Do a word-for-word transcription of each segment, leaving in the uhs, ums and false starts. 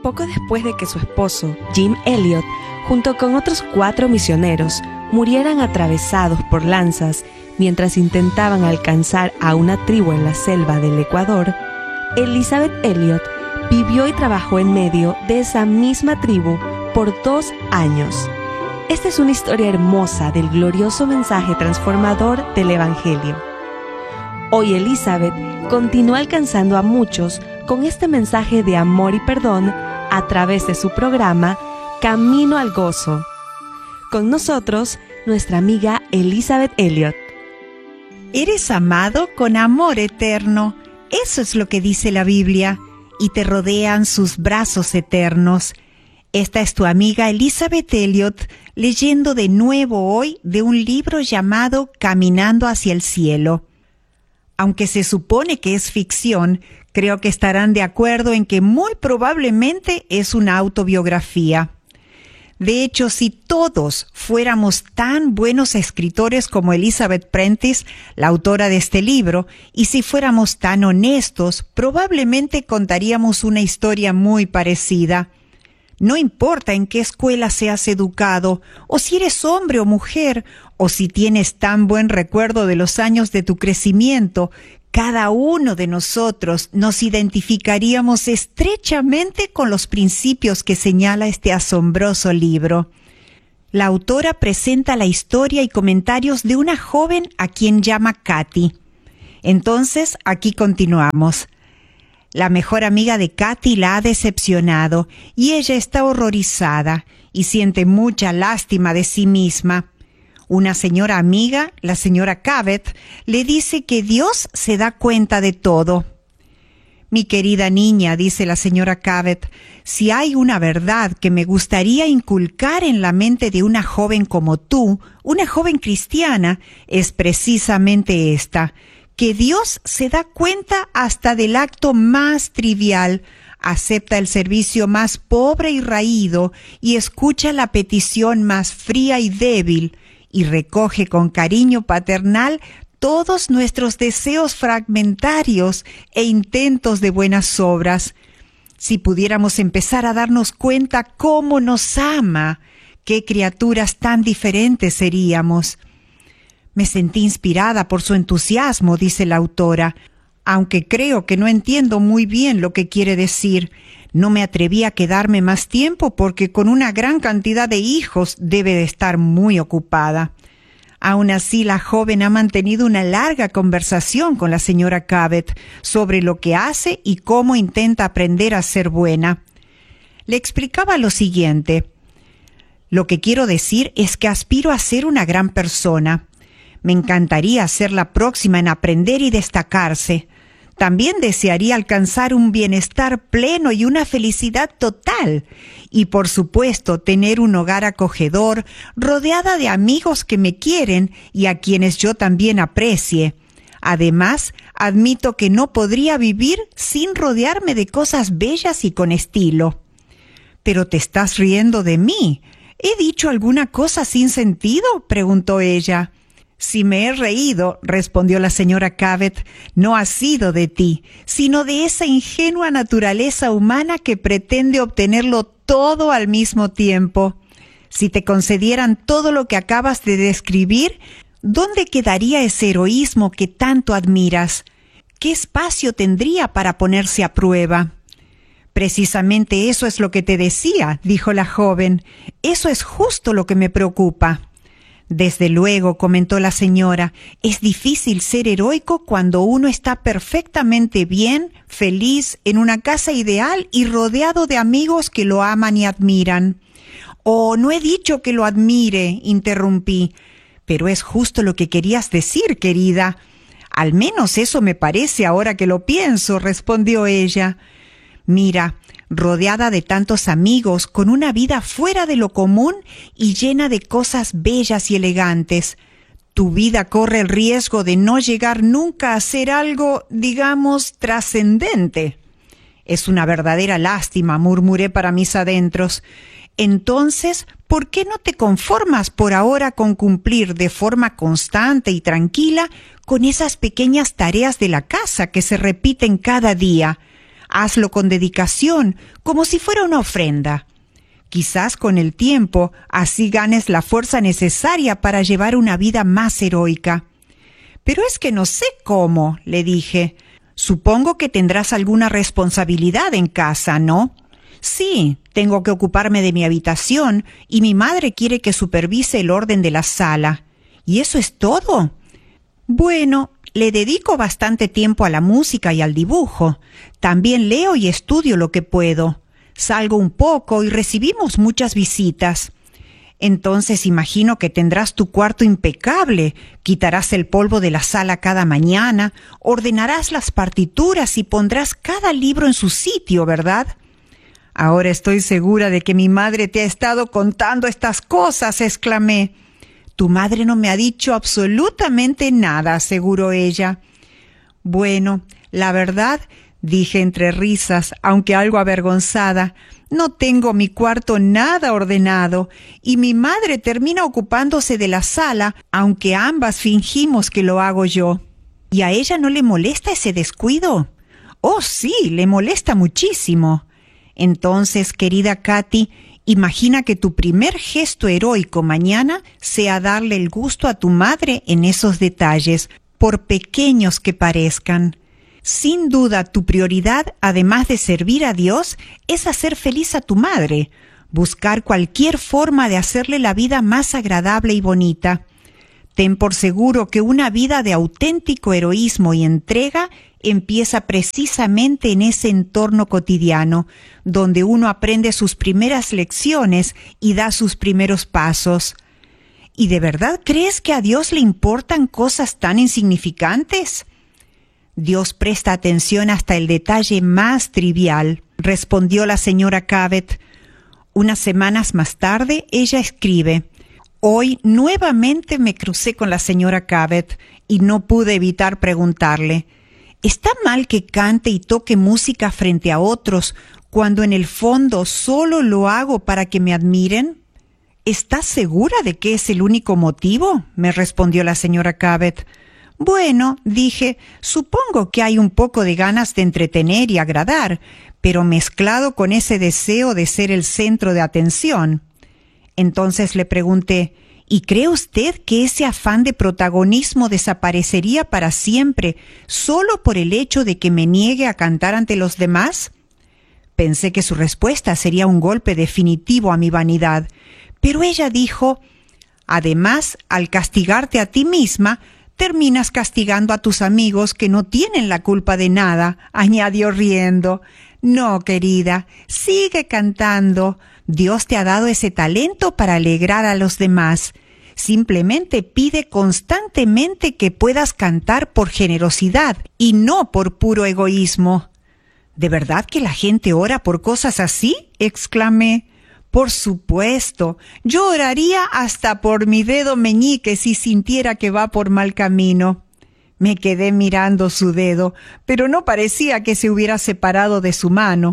poco después de que su esposo, Jim Elliot, junto con otros cuatro misioneros, murieran atravesados por lanzas mientras intentaban alcanzar a una tribu en la selva del Ecuador, Elizabeth Elliot vivió y trabajó en medio de esa misma tribu por dos años. Esta es una historia hermosa del glorioso mensaje transformador del Evangelio. Hoy Elizabeth continúa alcanzando a muchos con este mensaje de amor y perdón a través de su programa Camino al Gozo. Con nosotros, nuestra amiga Elizabeth Elliot. Eres amado con amor eterno. Eso es lo que dice la Biblia. Y te rodean sus brazos eternos. Esta es tu amiga Elizabeth Elliot leyendo de nuevo hoy de un libro llamado Caminando hacia el cielo. Aunque se supone que es ficción, creo que estarán de acuerdo en que muy probablemente es una autobiografía. De hecho, si todos fuéramos tan buenos escritores como Elizabeth Prentice, la autora de este libro, y si fuéramos tan honestos, probablemente contaríamos una historia muy parecida. No importa en qué escuela seas educado, o si eres hombre o mujer, o si tienes tan buen recuerdo de los años de tu crecimiento, cada uno de nosotros nos identificaríamos estrechamente con los principios que señala este asombroso libro. La autora presenta la historia y comentarios de una joven a quien llama Katy. Entonces, aquí continuamos. La mejor amiga de Katy la ha decepcionado y ella está horrorizada y siente mucha lástima de sí misma. Una señora amiga, la señora Cabot, le dice que Dios se da cuenta de todo. Mi querida niña, dice la señora Cabot, si hay una verdad que me gustaría inculcar en la mente de una joven como tú, una joven cristiana, es precisamente esta, que Dios se da cuenta hasta del acto más trivial, acepta el servicio más pobre y raído y escucha la petición más fría y débil, y recoge con cariño paternal todos nuestros deseos fragmentarios e intentos de buenas obras. Si pudiéramos empezar a darnos cuenta cómo nos ama, qué criaturas tan diferentes seríamos. Me sentí inspirada por su entusiasmo, dice la autora, aunque creo que no entiendo muy bien lo que quiere decir. No me atreví a quedarme más tiempo porque con una gran cantidad de hijos debe de estar muy ocupada. Aún así, la joven ha mantenido una larga conversación con la señora Cabot sobre lo que hace y cómo intenta aprender a ser buena. Le explicaba lo siguiente. Lo que quiero decir es que aspiro a ser una gran persona. Me encantaría ser la próxima en aprender y destacarse. También desearía alcanzar un bienestar pleno y una felicidad total. Y por supuesto, tener un hogar acogedor, rodeada de amigos que me quieren y a quienes yo también aprecie. Además, admito que no podría vivir sin rodearme de cosas bellas y con estilo. Pero te estás riendo de mí. ¿He dicho alguna cosa sin sentido?, preguntó ella. Si me he reído, respondió la señora Cabot, no ha sido de ti, sino de esa ingenua naturaleza humana que pretende obtenerlo todo al mismo tiempo. Si te concedieran todo lo que acabas de describir, ¿dónde quedaría ese heroísmo que tanto admiras? ¿Qué espacio tendría para ponerse a prueba? Precisamente eso es lo que te decía, dijo la joven. Eso es justo lo que me preocupa. Desde luego, comentó la señora, es difícil ser heroico cuando uno está perfectamente bien, feliz, en una casa ideal y rodeado de amigos que lo aman y admiran. Oh, no he dicho que lo admire, interrumpí, pero es justo lo que querías decir, querida. Al menos eso me parece ahora que lo pienso, respondió ella. Mira, rodeada de tantos amigos, con una vida fuera de lo común y llena de cosas bellas y elegantes. Tu vida corre el riesgo de no llegar nunca a ser algo, digamos, trascendente. Es una verdadera lástima, murmuré para mis adentros. Entonces, ¿por qué no te conformas por ahora con cumplir de forma constante y tranquila con esas pequeñas tareas de la casa que se repiten cada día? Hazlo con dedicación, como si fuera una ofrenda. Quizás con el tiempo así ganes la fuerza necesaria para llevar una vida más heroica. Pero es que no sé cómo, le dije. Supongo que tendrás alguna responsabilidad en casa, ¿no? Sí, tengo que ocuparme de mi habitación y mi madre quiere que supervise el orden de la sala. ¿Y eso es todo? Bueno, le dedico bastante tiempo a la música y al dibujo. También leo y estudio lo que puedo. Salgo un poco y recibimos muchas visitas. Entonces imagino que tendrás tu cuarto impecable, quitarás el polvo de la sala cada mañana, ordenarás las partituras y pondrás cada libro en su sitio, ¿verdad? Ahora estoy segura de que mi madre te ha estado contando estas cosas, exclamé. Tu madre no me ha dicho absolutamente nada, aseguró ella. Bueno, la verdad, dije entre risas, aunque algo avergonzada, no tengo mi cuarto nada ordenado y mi madre termina ocupándose de la sala, aunque ambas fingimos que lo hago yo. ¿Y a ella no le molesta ese descuido? Oh, sí, le molesta muchísimo. Entonces, querida Katy, imagina que tu primer gesto heroico mañana sea darle el gusto a tu madre en esos detalles, por pequeños que parezcan. Sin duda, tu prioridad, además de servir a Dios, es hacer feliz a tu madre, buscar cualquier forma de hacerle la vida más agradable y bonita. Ten por seguro que una vida de auténtico heroísmo y entrega empieza precisamente en ese entorno cotidiano, donde uno aprende sus primeras lecciones y da sus primeros pasos. ¿Y de verdad crees que a Dios le importan cosas tan insignificantes? Dios presta atención hasta el detalle más trivial, respondió la señora Cabot. Unas semanas más tarde, ella escribe: Hoy nuevamente me crucé con la señora Cabot y no pude evitar preguntarle: ¿está mal que cante y toque música frente a otros cuando en el fondo solo lo hago para que me admiren? ¿Estás segura de que es el único motivo?, me respondió la señora Cabot. Bueno, dije, supongo que hay un poco de ganas de entretener y agradar, pero mezclado con ese deseo de ser el centro de atención. Entonces le pregunté: ¿y cree usted que ese afán de protagonismo desaparecería para siempre solo por el hecho de que me niegue a cantar ante los demás? Pensé que su respuesta sería un golpe definitivo a mi vanidad, pero ella dijo: además, al castigarte a ti misma, terminas castigando a tus amigos que no tienen la culpa de nada, añadió riendo. No, querida, sigue cantando. Dios te ha dado ese talento para alegrar a los demás. Simplemente pide constantemente que puedas cantar por generosidad y no por puro egoísmo. ¿De verdad que la gente ora por cosas así?, exclamé. Por supuesto, yo oraría hasta por mi dedo meñique si sintiera que va por mal camino. Me quedé mirando su dedo, pero no parecía que se hubiera separado de su mano.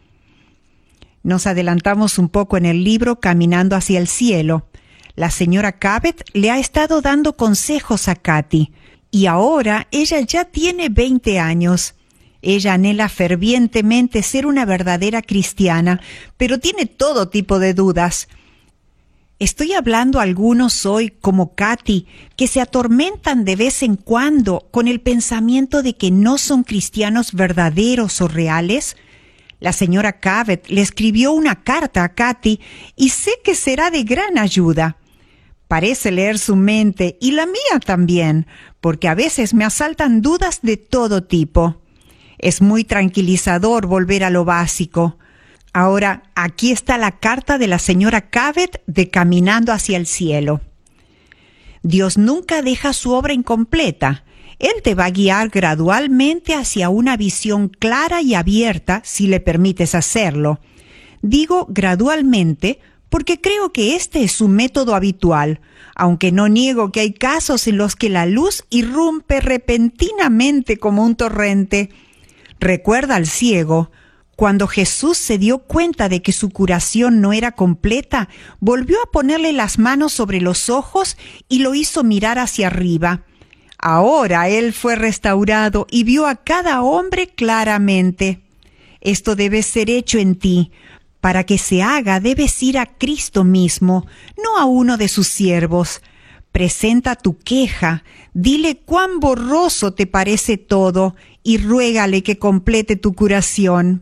Nos adelantamos un poco en el libro Caminando hacia el cielo. La señora Cabot le ha estado dando consejos a Katy, y ahora ella ya tiene veinte años. Ella anhela fervientemente ser una verdadera cristiana, pero tiene todo tipo de dudas. Estoy hablando a algunos hoy, como Katy, que se atormentan de vez en cuando con el pensamiento de que no son cristianos verdaderos o reales. La señora Cabot le escribió una carta a Katy y sé que será de gran ayuda. Parece leer su mente y la mía también, porque a veces me asaltan dudas de todo tipo. Es muy tranquilizador volver a lo básico. Ahora, aquí está la carta de la señora Cabot de Caminando hacia el cielo. Dios nunca deja su obra incompleta. Él te va a guiar gradualmente hacia una visión clara y abierta si le permites hacerlo. Digo gradualmente porque creo que este es su método habitual, aunque no niego que hay casos en los que la luz irrumpe repentinamente como un torrente. Recuerda al ciego. Cuando Jesús se dio cuenta de que su curación no era completa, volvió a ponerle las manos sobre los ojos y lo hizo mirar hacia arriba. Ahora él fue restaurado y vio a cada hombre claramente. Esto debe ser hecho en ti. Para que se haga, debes ir a Cristo mismo, no a uno de sus siervos. Presenta tu queja, dile cuán borroso te parece todo y ruégale que complete tu curación.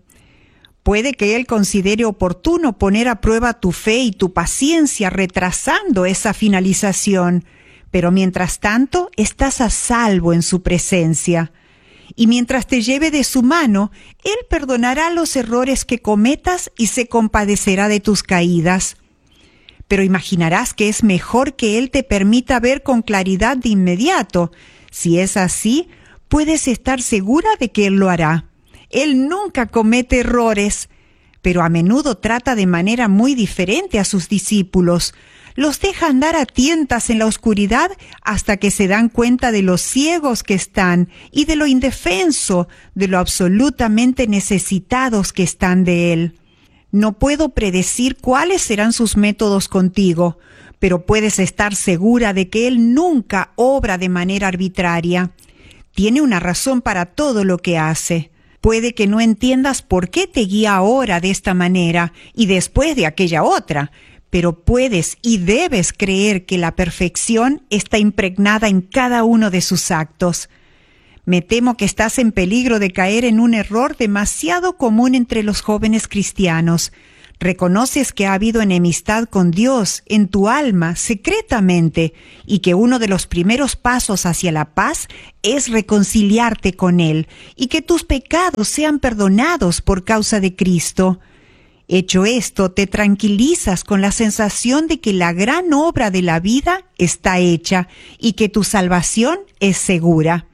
Puede que Él considere oportuno poner a prueba tu fe y tu paciencia retrasando esa finalización, pero mientras tanto estás a salvo en su presencia. Y mientras te lleve de su mano, Él perdonará los errores que cometas y se compadecerá de tus caídas. Pero imaginarás que es mejor que Él te permita ver con claridad de inmediato. Si es así, puedes estar segura de que Él lo hará. Él nunca comete errores, pero a menudo trata de manera muy diferente a sus discípulos. Los deja andar a tientas en la oscuridad hasta que se dan cuenta de lo ciegos que están y de lo indefenso, de lo absolutamente necesitados que están de Él. No puedo predecir cuáles serán sus métodos contigo, pero puedes estar segura de que Él nunca obra de manera arbitraria. Tiene una razón para todo lo que hace. Puede que no entiendas por qué te guía ahora de esta manera y después de aquella otra, pero puedes y debes creer que la perfección está impregnada en cada uno de sus actos. Me temo que estás en peligro de caer en un error demasiado común entre los jóvenes cristianos. Reconoces que ha habido enemistad con Dios en tu alma secretamente y que uno de los primeros pasos hacia la paz es reconciliarte con Él y que tus pecados sean perdonados por causa de Cristo. Hecho esto, te tranquilizas con la sensación de que la gran obra de la vida está hecha y que tu salvación es segura.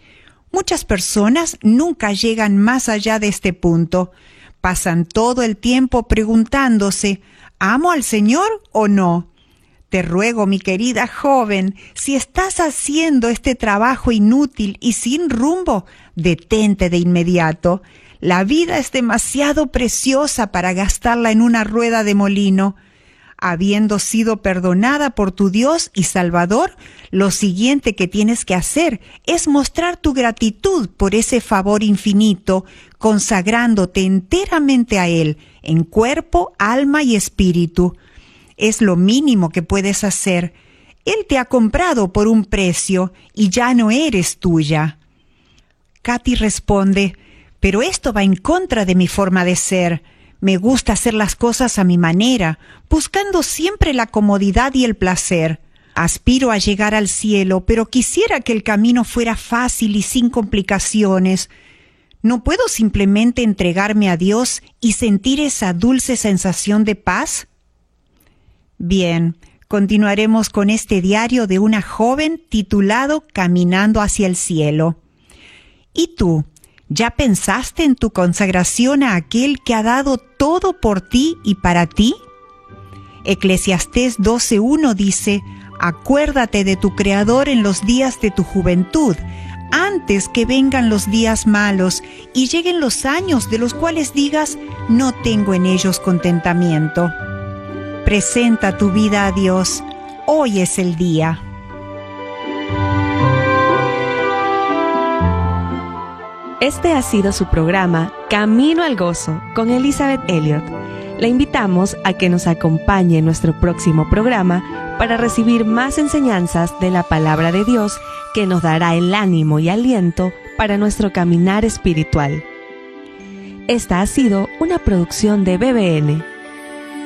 Muchas personas nunca llegan más allá de este punto. Pasan todo el tiempo preguntándose, ¿amo al Señor o no? Te ruego, mi querida joven, si estás haciendo este trabajo inútil y sin rumbo, detente de inmediato. La vida es demasiado preciosa para gastarla en una rueda de molino. Habiendo sido perdonada por tu Dios y Salvador, lo siguiente que tienes que hacer es mostrar tu gratitud por ese favor infinito, consagrándote enteramente a Él, en cuerpo, alma y espíritu. Es lo mínimo que puedes hacer. Él te ha comprado por un precio y ya no eres tuya. Katy responde, pero esto va en contra de mi forma de ser. Me gusta hacer las cosas a mi manera, buscando siempre la comodidad y el placer. Aspiro a llegar al cielo, pero quisiera que el camino fuera fácil y sin complicaciones. ¿No puedo simplemente entregarme a Dios y sentir esa dulce sensación de paz? Bien, continuaremos con este diario de una joven titulado Caminando hacia el cielo. ¿Y tú? ¿Ya pensaste en tu consagración a aquel que ha dado todo por ti y para ti? Eclesiastés doce uno dice, acuérdate de tu Creador en los días de tu juventud, antes que vengan los días malos y lleguen los años de los cuales digas, no tengo en ellos contentamiento. Presenta tu vida a Dios, hoy es el día. Este ha sido su programa Camino al Gozo con Elizabeth Elliot. La invitamos a que nos acompañe en nuestro próximo programa para recibir más enseñanzas de la palabra de Dios que nos dará el ánimo y aliento para nuestro caminar espiritual. Esta ha sido una producción de B B N.